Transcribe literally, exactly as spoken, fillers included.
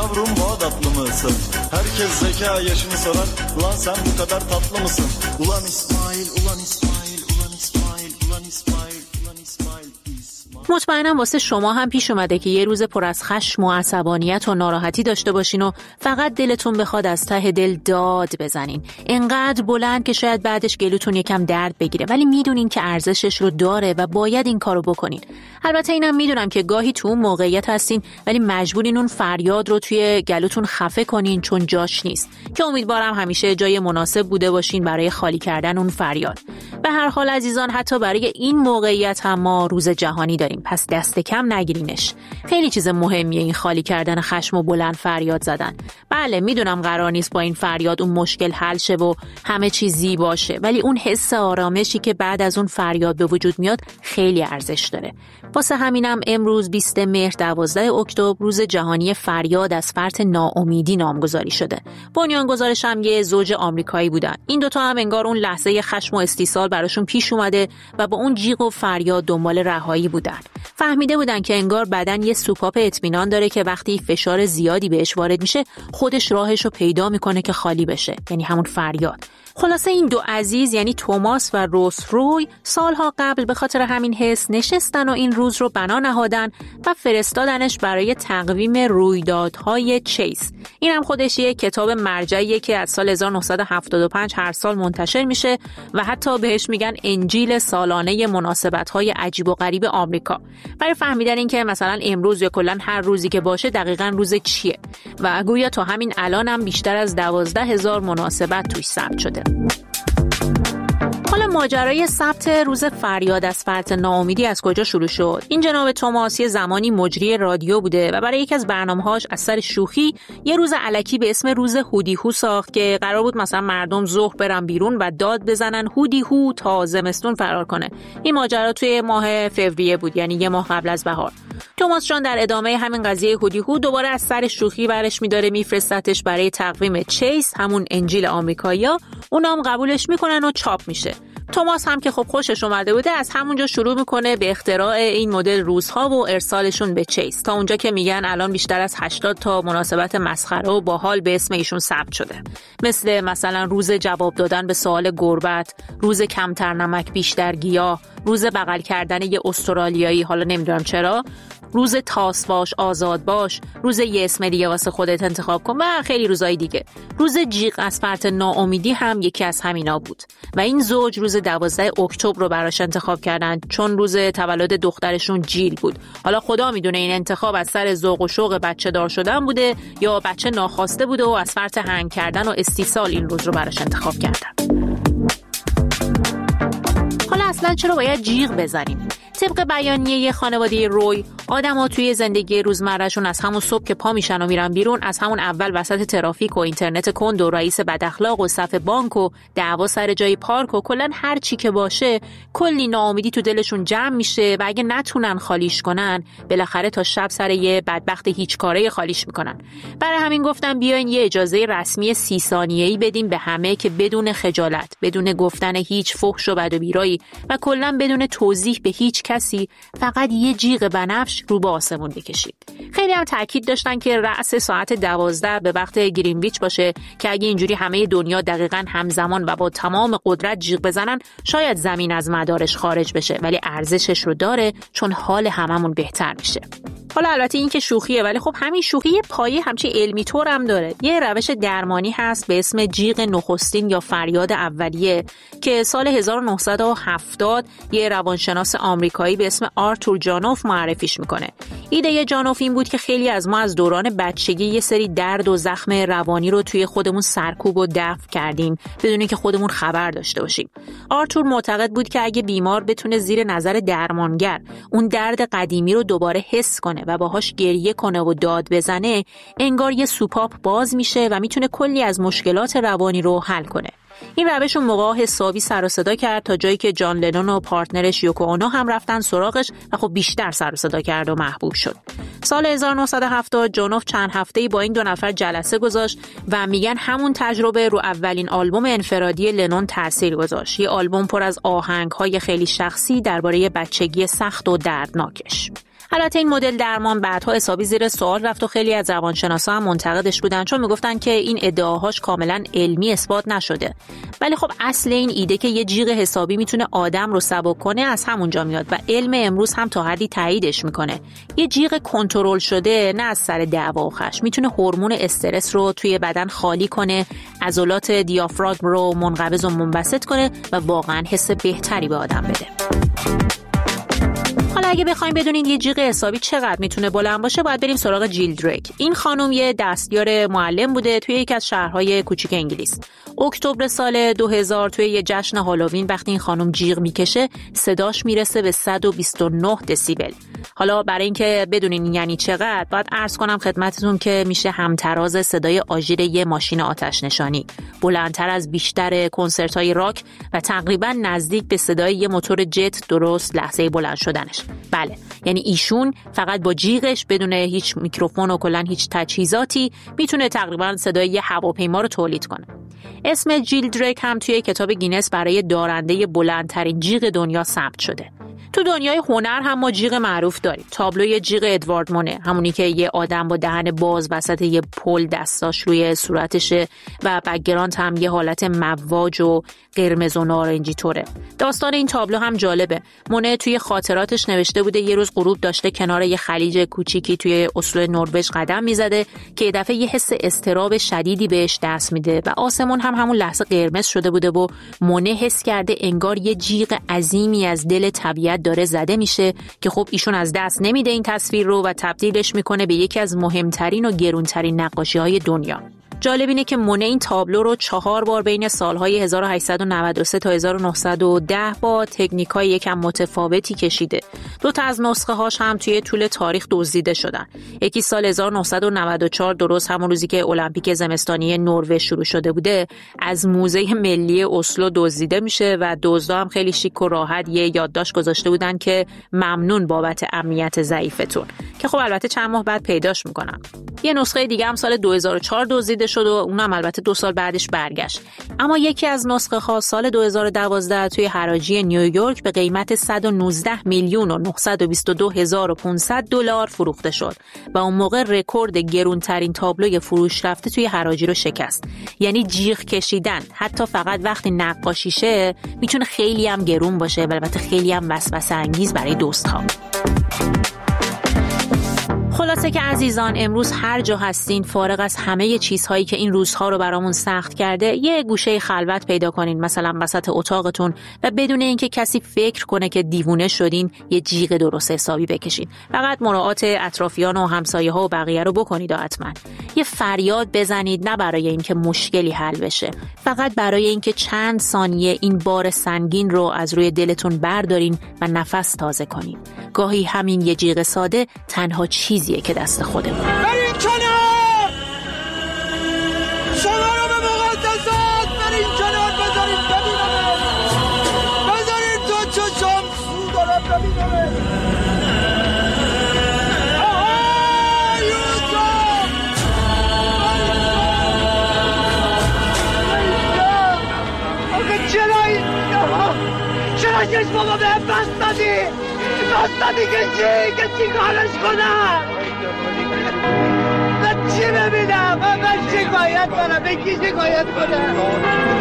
Yavrum Bağdatlı mısın? Herkes zeka yaşını sorar. Ulan sen bu kadar tatlı mısın? Ulan İsmail, ulan İsmail, ulan İsmail, ulan İsmail, ulan İsmail. مطمئنم واسه شما هم پیش اومده که یه روز پر از خشم و عصبانیت و ناراحتی داشته باشین و فقط دلتون بخواد از ته دل داد بزنین، انقدر بلند که شاید بعدش گلوتون یکم درد بگیره، ولی میدونین که ارزشش رو داره و باید این کارو بکنین. البته اینم میدونم که گاهی تو اون موقعیت هستین ولی مجبورین اون فریاد رو توی گلوتون خفه کنین چون جاش نیست، که امیدوارم همیشه جای مناسب بوده باشین برای خالی کردن اون فریاد. به هر حال عزیزان، حتی برای این موقعیت هم ما روز جهانی داریم، پس دست کم نگیرینش. خیلی چیز مهمیه این خالی کردن خشم و بلند فریاد زدن. بله میدونم قرار نیست با این فریاد اون مشکل حل شه و همه چیز زیبا باشه، ولی اون حس آرامشی که بعد از اون فریاد به وجود میاد خیلی ارزش داره. واسه همینم امروز بیستم مهر دوازدهم اکتبر روز جهانی فریاد از فرط ناامیدی نامگذاری شده. بنیانگذارش هم یه زوج آمریکایی بودن. این دوتا هم انگار اون لحظه خشم و استیصال براشون پیش اومده و با اون جیغ و فریاد دنبال رهایی بودن. فهمیده بودن که انگار بدن یه سوپاپ اطمینان داره که وقتی فشار زیادی بهش وارد میشه خودش راهشو پیدا میکنه که خالی بشه، یعنی همون فریاد. خلاصه این دو عزیز یعنی توماس و روس روی سالها قبل به خاطر همین حس نشستن و این روز رو بنا نهادن و فرستادنش برای تقویم رویدادهای چیس. این هم خودش یه کتاب مرجعیه که از سال هزار و نهصد و هفتاد و پنج هر سال منتشر میشه و حتی بهش میگن انجیل سالانه مناسبت‌های عجیب و غریب آمریکا، برای فهمیدن این که مثلا امروز یا کلا هر روزی که باشه دقیقاً روز چیه. و گویا تا همین الان هم بیشتر از دوازده هزار مناسبت توش ثبت شده. حالا ماجرای ثبت روز فریاد از فرط ناامیدی از کجا شروع شد؟ این جناب توماس یه زمانی مجری رادیو بوده و برای یکی از برنامه‌هاش از سر شوخی یه روز الکی به اسم روز هودی هو ساخت که قرار بود مثلا مردم ظهر برن بیرون و داد بزنن هودی هو تا زمستون فرار کنه. این ماجرا توی ماه فوریه بود، یعنی یه ماه قبل از بهار. توماس جان در ادامه همین قضیه هودی هو دوباره از سر شوخی برش می‌داره میفرستتش برای تقویم چیس، همون انجیل آمریکایی‌ها. اونام قبولش میکنن و چاپ میشه. توماس هم که خب خوشش اومده بوده از همونجا شروع میکنه به اختراع این مدل روزها و ارسالشون به چیس، تا اونجا که میگن الان بیشتر از هشتاد تا مناسبت مسخره و باحال به اسم ایشون ثبت شده، مثل مثلا روز جواب دادن به سوال گربت، روز کمتر نمک بیشتر گیاه، روز بغل کردن یه استرالیایی، حالا نمیدونم چرا، روز تاس باش آزاد باش، روز یه اسم دیگه واسه خودت انتخاب کن و خیلی روزای دیگه. روز جیغ از فرط ناامیدی هم یکی از همینا بود و این زوج روز دوازدهم اکتبر رو براش انتخاب کردن چون روز تولد دخترشون جیل بود. حالا خدا میدونه این انتخاب از سر ذوق و شوق بچه دار شدن بوده یا بچه ناخواسته بوده و از فرط هنگ کردن و استیصال این روز رو براش انتخاب کردن. حالا اصلا چرا باید جیغ بزنیم؟ طبق بیانیه خانواده روی، آدم‌ها توی زندگی روزمرهشون از همون صبح که پا میشن و میرن بیرون، از همون اول وسط ترافیک و اینترنت کند و رئیس بداخلاق و صف بانک و دعوا سر جای پارک و کلاً هر چی که باشه، کلی ناامیدی تو دلشون جمع میشه و اگه نتونن خالیش کنن، بالاخره تا شب سر یه بدبخت هیچ کاره خالیش میکنن. برای همین گفتم بیاین یه اجازه رسمی سی ثانیه‌ای بدیم به همه که بدون خجالت، بدون گفتن هیچ فحش و بد و بیرایی و کلاً بدون توضیح به هیچ کسی، فقط یه جیغ بنفش رو به آسمون بکشید. خیلی هم تاکید داشتن که رأس ساعت دوازده به وقت گرینویچ باشه که اگه اینجوری همه دنیا دقیقاً همزمان و با تمام قدرت جیغ بزنن شاید زمین از مدارش خارج بشه، ولی ارزشش رو داره چون حال هممون بهتر میشه. حالا البته این که شوخیه، ولی خب همین شوخی یه پایه همچی علمی طور هم داره. یه روش درمانی هست به اسم جیغ نخستین یا فریاد اولیه که سال هزار و نهصد و هفتاد یه روانشناس آمریکایی به اسم آرتور جانوف معرفیش میکنه. ایده جانوف این بود که خیلی از ما از دوران بچگی یه سری درد و زخم روانی رو توی خودمون سرکوب و دفع کردیم بدون اینکه خودمون خبر داشته باشیم. آرتور معتقد بود که اگه بیمار بتونه زیر نظر درمانگر اون درد قدیمی رو دوباره حس کنه و باهاش گریه کنه و داد بزنه، انگار یه سوپاپ باز میشه و میتونه کلی از مشکلات روانی رو حل کنه. این روش اون موقع حسابی سر و صدا کرد تا جایی که جان لنون و پارتنرش یوکو اونو هم رفتن سراغش و خب بیشتر سر و صدا کرد و محبوب شد. سال هزار و نهصد و هفتاد جانوف چند هفته‌ای با این دو نفر جلسه گذاشت و میگن همون تجربه رو اولین آلبوم انفرادی لنون تاثیر گذاشت. یه آلبوم پر از آهنگ‌های خیلی شخصی درباره بچگی سخت و دردناکش. البته این مدل درمان بعدها حسابی زیر سوال رفت و خیلی از روانشناسا هم منتقدش بودن، چون میگفتن که این ادعاهاش کاملا علمی اثبات نشده. ولی خب اصل این ایده که یه جیغ حسابی میتونه آدم رو سبک کنه از همونجا میاد و علم امروز هم تا حدی تاییدش میکنه. یه جیغ کنترل شده نه از سر دعوا و خشم میتونه هورمون استرس رو توی بدن خالی کنه، عضلات دیافراگم رو منقبض و منبسط کنه و واقعا حس بهتری به آدم بده. حالا اگه بخوایم بدونین یه جیغ حسابی چقدر میتونه بلند باشه، باید بریم سراغ جیل دریک. این خانم یه دستیار معلم بوده توی یکی از شهرهای کوچیک انگلیس. اکتبر سال دو هزار توی یه جشن هالووین وقتی این خانم جیغ میکشه صداش میرسه به صد و بیست و نه دسیبل. حالا برای اینکه بدونین یعنی چقدر، باید عرض کنم خدمتتون که میشه همتراز صدای آژیر یه ماشین آتش نشانی، بلندتر از بیشتر کنسرت‌های راک و تقریبا نزدیک به صدای یه موتور جت درست لحظه بلند شدنش. بله، یعنی ایشون فقط با جیغش بدون هیچ میکروفون و کلا هیچ تجهیزاتی میتونه تقریبا صدای یه هواپیما رو تولید کنه. اسم جیل دریک هم توی کتاب گینس برای دارنده بلندترین جیغ دنیا ثبت شده. تو دنیای هنر هم ما جیغ معروف داریم. تابلوی جیغ ادوارد مونه، همونی که یه آدم با دهن باز وسط یه پل دستاش روی صورتشه و بک‌گراند هم یه حالت مواج و قرمز و نارنجی طوره. داستان این تابلو هم جالبه. مونه توی خاطراتش نوشته بوده یه روز غروب داشته کنار یه خلیج کوچیکی توی اسلو نروژ قدم میزده که یه دفعه یه حس اضطراب شدیدی بهش دست میده و آسمون هم همون لحظه قرمز شده بوده و مونه حس کرده انگار یه جیغ عظیمی از دل طبیعت داره زده میشه که خب ایشون از دست نمیده این تصویر رو و تبدیلش میکنه به یکی از مهمترین و گرونترین نقاشی‌های دنیا. جالب اینه که مونه این تابلو رو چهار بار بین سالهای هزار و هشتصد و نود و سه تا هزار و نهصد و ده با تکنیک‌های یکم متفاوتی کشیده. دو تا از نسخه هاش هم توی طول تاریخ دزدیده شدن. یکی سال هزار و نهصد و نود و چهار، درست همون روزی که المپیک زمستانی نروژ شروع شده بوده، از موزه ملی اسلو دزدیده میشه و دزدا هم خیلی شیک و راحت یه یادداشت گذاشته بودن که ممنون بابت امنیت ضعیفتون، که خب البته چند ماه بعد پیداش میکنن. یه نسخه دیگه هم سال دو هزار و چهار دزدیده شد و اونم البته دو سال بعدش برگشت. اما یکی از نسخه ها سال دو هزار و دوازده توی حراجی نیویورک به قیمت صد و نوزده میلیون و نهصد و بیست و دو هزار و پانصد دلار فروخته شد و اون موقع رکورد گرونترین تابلوی فروش رفته توی حراجی رو شکست. یعنی جیغ کشیدن حتی فقط وقتی نقاشیشه میتونه خیلی هم گرون باشه و البته خیلی هم وسوسه انگیز برای دوست‌ها. خلاصه که عزیزان، امروز هر جا هستین، فارغ از همه چیزهایی که این روزها رو برامون سخت کرده، یه گوشه خلوت پیدا کنین، مثلا وسط اتاقتون، و بدون اینکه کسی فکر کنه که دیوونه شدین یه جیغ درست حسابی بکشین. فقط مراعات اطرافیان و همسایه‌ها و بقیه رو بکنید حتما. یه فریاد بزنید، نه برای اینکه مشکلی حل بشه، فقط برای اینکه چند ثانیه این بار سنگین رو از روی دلتون بردارین و نفس تازه کنین. گاهی همین یه جیغ ساده تنها چیزیه که دست خودمون. برین کنار! شما رو به مقدسات برین کنار، بذارید ببینم، بذارید تو چشم سو دارم ببینم. آها یوسف! آقا چرا این؟ چرا چشمامو به بست دادی؟ بست دادی که چی؟ که چی کارش کنم؟ من چی ببینم؟ من شکایت کنم؟ به کی شکایت کنم؟